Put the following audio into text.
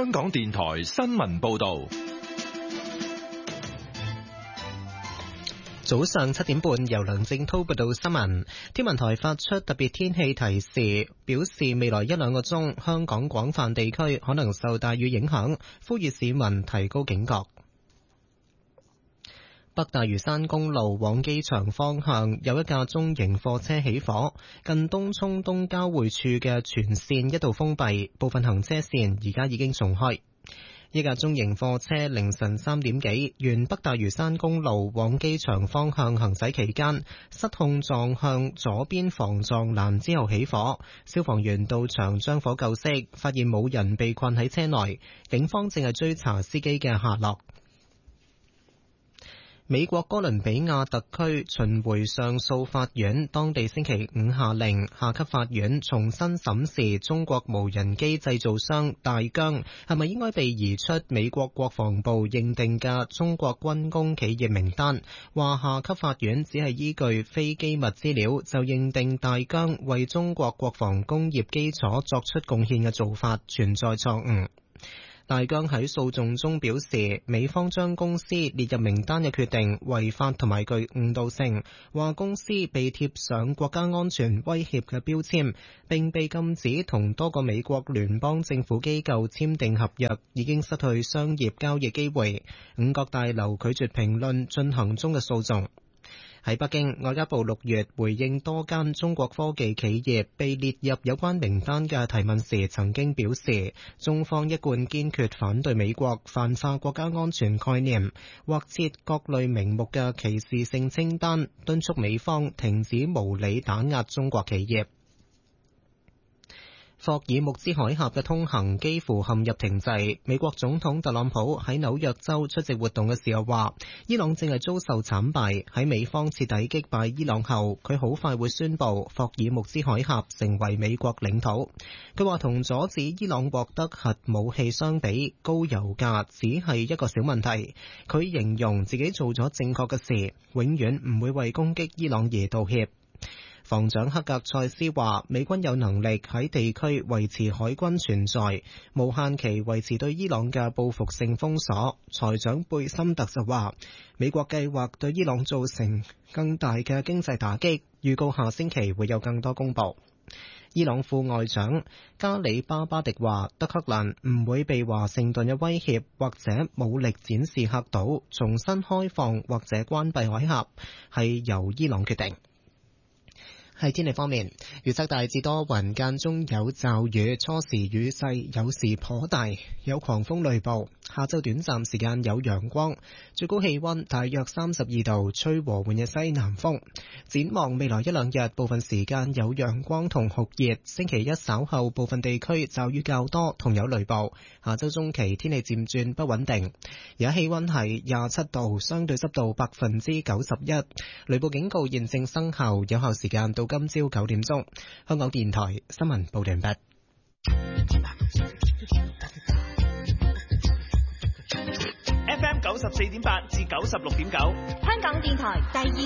香港電台新聞報道。 早上7點半，由梁正濤報道新聞。天文台發出特別天氣提示，表示未來1-2個鐘，香港廣泛地區可能受大雨影響，呼籲市民提高警覺。北大嶼山公路往機場方向有一架中型貨車起火，近東涌東交匯處嘅全線一度封閉，部分行車線而家已經重開。一架中型貨車凌晨3點幾，沿北大嶼山公路往機場方向行駛期間，失控撞向左邊防撞欄之後起火。消防員到場將火救熄，發現冇人被困喺車內，警方正係追查司機嘅下落。美國哥倫比亞特區巡迴上訴法院當地星期五下令下級法院重新審視中國無人機製造商大疆係咪應該被移出美國國防部認定嘅中國軍工企業名單，話下級法院只係依據非機密資料就認定大疆為中國國防工業基礎作出貢獻嘅做法存在錯誤。大疆喺訴訟中表示，美方將公司列入名單嘅決定違法同埋具誤導性，話公司被貼上國家安全威脅嘅標籤，並被禁止同多個美國聯邦政府機構簽訂合約，已經失去商業交易機會。五角大樓拒絕評論進行中嘅訴訟。喺北京，外交部6月回應多間中國科技企業被列入有關名單嘅提問時，曾經表示，中方一貫堅決反對美國泛化國家安全概念，或設各類名目嘅歧視性清單，敦促美方停止無理打壓中國企業。霍爾木茲海峽嘅通行幾乎陷入停滯。美國總統特朗普喺紐約州出席活動嘅時候話，伊朗正係遭受慘敗，喺美方徹底擊敗伊朗後，佢好快會宣布霍爾木茲海峽成為美國領土。佢話同阻止伊朗獲得核武器相比，高油價只係一個小問題。佢形容自己做咗正確嘅事，永遠唔會為攻擊伊朗而道歉。防長克格塞斯話，美軍有能力喺地區維持海軍存在，無限期維持對伊朗嘅報復性封鎖。財長貝森特就話，美國計劃對伊朗造成更大嘅經濟打擊，預告下星期會有更多公佈。伊朗副外長加里巴巴迪話，德黑蘭唔會被華盛頓嘅威脅或者武力展示嚇到，重新開放或者關閉海峽係由伊朗決定。喺天氣方面，預測大致多雲，間中有驟雨，初時雨勢有時頗大，有狂風雷暴。下晝短暫時間有陽光，最高氣溫大約32度，吹和緩嘅西南風。展望未來1-2日，部分時間有陽光同酷熱。星期一稍後部分地區驟雨較多，同有雷暴。下周中期天氣漸轉不穩定。而家氣溫係27度，相對濕度91%。雷暴警告現正生效，有效時間到今朝9點鐘。香港電台新聞報道完畢。 FM 94.8至96.9，香港電台第二